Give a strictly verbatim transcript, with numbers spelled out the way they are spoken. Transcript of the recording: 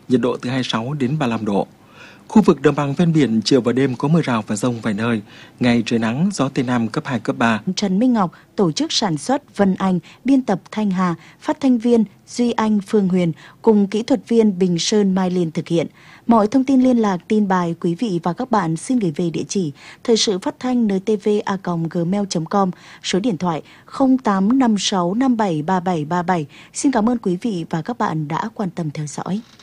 nhiệt độ từ hai mươi sáu đến ba mươi lăm độ. Khu vực đồng bằng ven biển chiều và đêm có mưa rào và dông vài nơi, ngày trời nắng, gió Tây Nam cấp hai, cấp ba. Trần Minh Ngọc, tổ chức sản xuất Vân Anh, biên tập Thanh Hà, phát thanh viên Duy Anh, Phương Huyền cùng kỹ thuật viên Bình Sơn, Mai Liên thực hiện. Mọi thông tin liên lạc, tin bài quý vị và các bạn xin gửi về địa chỉ thời sự phát thanh en tê vê a còng gmail chấm com, số điện thoại không tám năm sáu năm bảy ba bảy ba bảy. Xin cảm ơn quý vị và các bạn đã quan tâm theo dõi.